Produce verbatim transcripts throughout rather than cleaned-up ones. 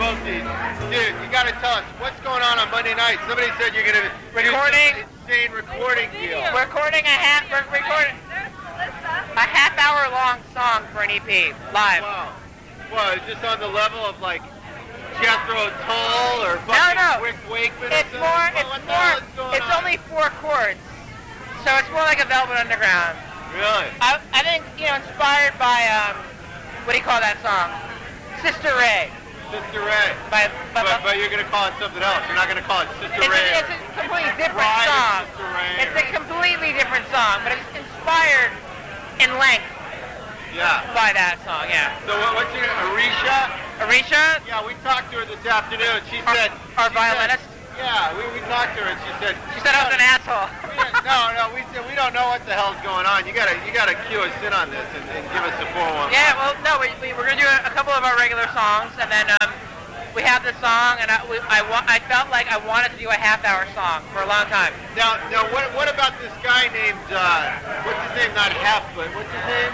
royalties. Dude, you got to tell us, what's going on on Monday night? Somebody said you're going to recording insane recording deal. We're recording a half. We're recording a half hour long song for an E P live. Wow. Well, is this on the level of like Jethro Tull or fucking no, no. Rick Wakeman? It's or more. Well, It's more. It's on? only four chords, so it's more like a Velvet Underground. Really? I, I think you know, inspired by um, what do you call that song? Sister Ray. Sister Ray. By, by, but, but you're going to call it something else. You're not going to call it Sister it's Ray. A, it's a completely different Bride song. Sister Ray It's a completely different song, but it's inspired in length yeah. by that song, yeah. So what, what's your Arisha? Arisha? Yeah, we talked to her this afternoon. She our, said... Our she violinist? Said, yeah, we, we talked to her and she said... She said I was an asshole. we no, no, we said we don't know what the hell's going on. You gotta, you gotta cue us in on this and, and give us a four one. Yeah, well, no, we, we we're gonna do a, a couple of our regular songs, and then um, we have the song, and I, we, I, wa- I felt like I wanted to do a half-hour song for a long time. Now, now, what, what about this guy named, uh, what's his name? Not Hef, but what's his name?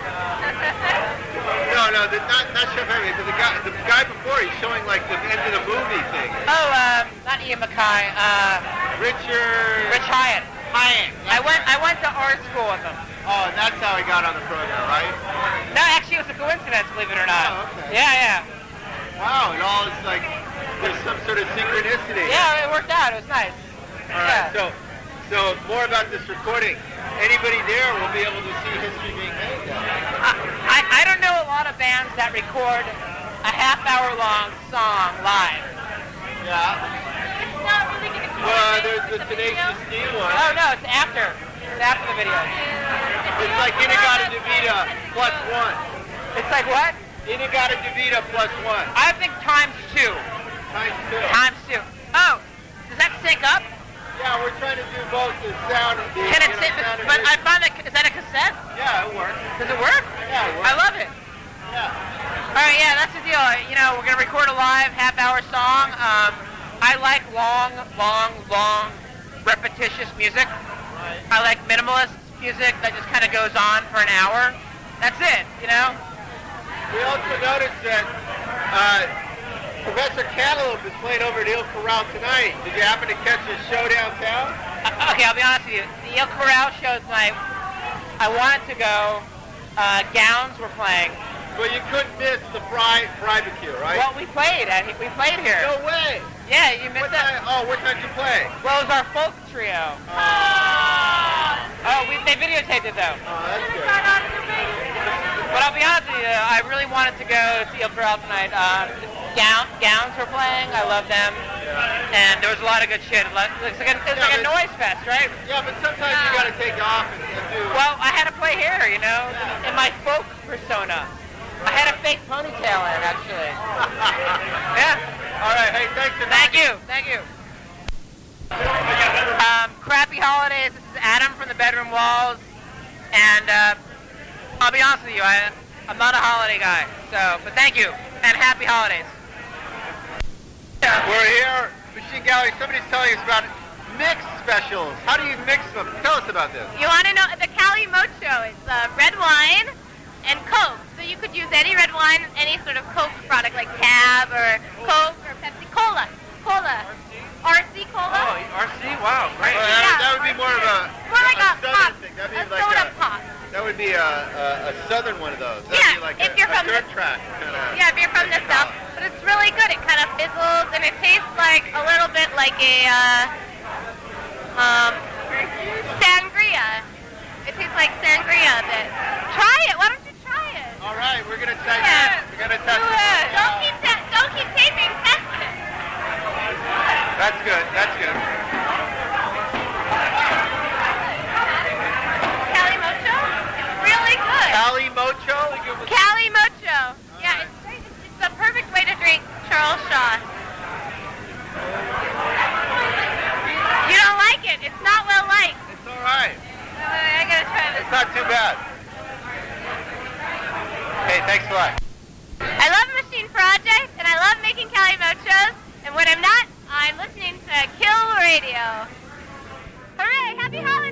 no, no, the, not not Chef Henry, but the guy, the guy before. He's showing like the end of the movie thing. Oh, um, not Ian MacKay. Uh, Richard. Rich Hyatt. Hyatt. I went, I went to art school with him. Oh, and that's how he got on the program, right? No, actually, it was a coincidence, believe it or not. Oh, okay. Yeah, yeah. Wow, it all is like there's some sort of synchronicity. Yeah, it worked out. It was nice. All right, Yeah. so so more about this recording. Anybody there will be able to see history being made. I, I, I don't know a lot of bands that record a half-hour-long song live. Yeah. It's not really going to Well, there's the Tenacious D one. Oh, no, it's after. It's after the video. It's like Inagata Devita plus one. It's like what? Inagata Devita plus one. I think times two. Times two. Times two. Oh, does that sync up? Yeah, we're trying to do both the sound and the... Can it you know, sync? sound and But I vision. find that, is that a cassette? Yeah, it works. Does it work? Yeah, it works. I love it. Yeah. All right, yeah, that's the deal. You know, we're going to record a live half-hour song. Um, I like long, long, long, repetitious music. Right. I like minimalist music that just kind of goes on for an hour. That's it, you know? We also noticed that uh, Professor Cantaloupe is playing over at Il Corral tonight. Did you happen to catch his show downtown? Uh, okay, I'll be honest with you. The Il Corral show tonight, I wanted to go. Uh, Gowns were playing. But you couldn't miss the fry barbecue, right? Well, we played. At, we played here. No way. Yeah, you missed What time, it. oh, what time did you play? Well, it was our folk trio. Uh, Oh, we, they videotaped it, though. oh, that's good. But I'll be honest with you, I really wanted to go see Il Corral tonight. Um, Gown, Gowns were playing. I love them. And there was a lot of good shit. It's like a, it's like Yeah, a but- noise fest, right? Yeah, but sometimes you got to take off and, and do... Well, I had to play here, you know, in my folk persona. I had a fake ponytail in, actually. Yeah. All right, hey, thanks for Thank you. Thank you. Um, crappy holidays. This is Adam from the Bedroom Walls. And uh, I'll be honest with you, I, I'm not a holiday guy. So, but thank you. And happy holidays. We're here, Machine Gallery. Somebody's telling us about mix specials. How do you mix them? Tell us about this. You want to know the Cali Mocho? It's uh, red wine and Coke. So you could use any red wine, any sort of Coke product like Cab or Coke or Pepsi Cola. Cola. R C Cola. Oh, R C? Wow, great. Well, that, Yeah. that would be more of a, More like a, southern pop. thing. That'd A be like soda a, pop. That would be a, a, a southern one of those. That'd Yeah, be like if a, you're a from dirt the- track kind of. Yeah, if you're from the south. But it's really good. It kind of fizzles and it tastes like a little bit like a uh, um, sangria. It tastes like sangria a bit. Try it. Why don't you try it? All right, we're gonna test Yeah. it. We're gonna test Do it. it. Don't keep ta- don't keep taping. Test it. That's good. That's good. Cali Mocho. It's really good. Cali Mocho. Cali Mocho. Yeah, it's great. It's, it's the perfect way to drink Charles Shaw. You don't like it. It's not well liked. It's all right. Uh, I gotta try this. It's not too bad. Hey, thanks a lot. I love Machine Project, and I love making Cali Mochos, and when I'm not, I'm listening to Kill Radio. Hooray! Happy holidays!